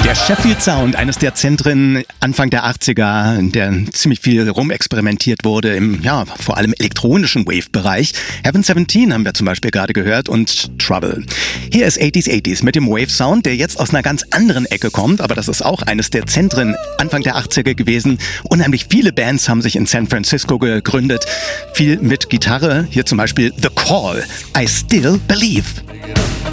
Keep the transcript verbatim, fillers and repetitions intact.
Der Sheffield Sound, eines der Zentren Anfang der achtziger, in der ziemlich viel rumexperimentiert wurde im, ja, vor allem elektronischen Wave-Bereich. Heaven siebzehn haben wir zum Beispiel gerade gehört und Trouble. Hier ist achtziger achtziger mit dem Wave-Sound, der jetzt aus einer ganz anderen Ecke kommt, aber das ist auch eines der Zentren Anfang der achtziger gewesen. Unheimlich viele Bands haben sich in San Francisco gegründet, viel mit Gitarre. Hier zum Beispiel The Call, I Still Believe.